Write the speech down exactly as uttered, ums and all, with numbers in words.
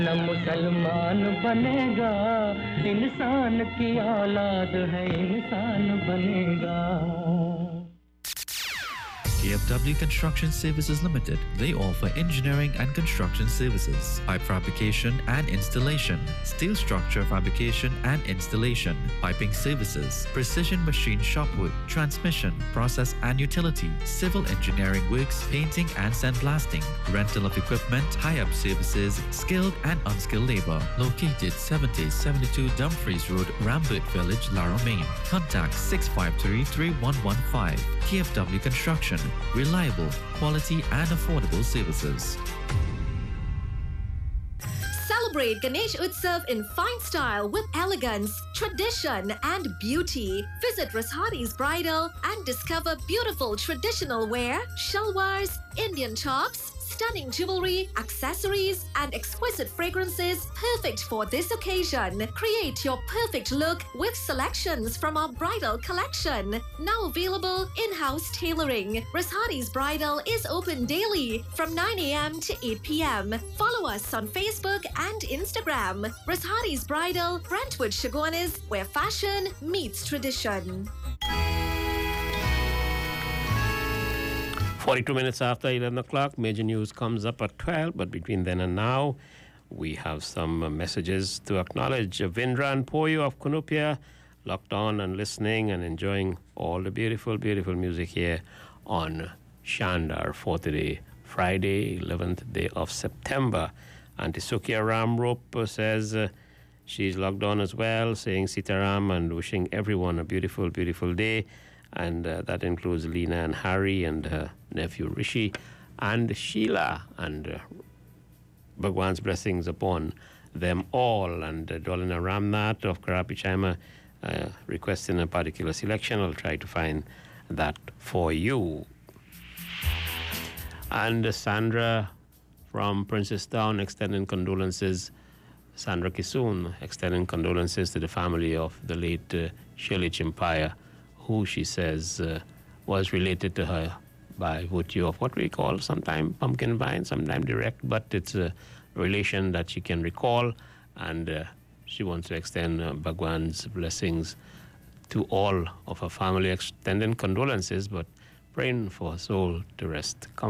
न मुसलमान बनेगा इंसान की औलाद है इंसान बनेगा K F W Construction Services Limited. They offer engineering and construction services, pipe fabrication and installation, steel structure fabrication and installation, piping services, precision machine shop work, transmission, process and utility, civil engineering works, painting and sandblasting, rental of equipment, high-up services, skilled and unskilled labor. Located seventy seventy-two Dumfries Road, Rambert Village, Larro, Maine. Contact six five three, three one one five. K F W Construction. Reliable, quality and affordable services. Celebrate Ganesh Utsav in fine style with elegance, tradition and beauty. Visit Rashadi's Bridal and discover beautiful traditional wear, shalwars, Indian tops, stunning jewelry, accessories and exquisite fragrances perfect for this occasion. Create your perfect look with selections from our bridal collection. Now available in-house tailoring. Rashadi's Bridal is open daily from nine a.m. to eight p.m. Follow us on Facebook and Instagram. Rashadi's Bridal, Brentwood, Chaguanas, where fashion meets tradition. forty-two minutes after eleven o'clock, major news comes up at twelve, but between then and now, we have some uh, messages to acknowledge. Vindra and Poyo of Kunupia, locked on and listening and enjoying all the beautiful, beautiful music here on Shandar for today, Friday, eleventh day of September. Auntie Sukia Ramrope uh, says uh, she's logged on as well, saying Sitaram and wishing everyone a beautiful, beautiful day. And uh, that includes Lena and Harry and her nephew Rishi and Sheila, and uh, Bhagwan's blessings upon them all. And uh, Dolina Ramnath of Karapi Chaima uh, requesting a particular selection. I'll try to find that for you. And uh, Sandra from Princess Town extending condolences. Sandra Kisoon extending condolences to the family of the late uh, Shirley Chimpaya, who she says uh, was related to her by virtue of what we call sometime pumpkin vine, sometime direct, but it's a relation that she can recall, and uh, she wants to extend uh, Bhagwan's blessings to all of her family, extending condolences, but praying for her soul to rest. Come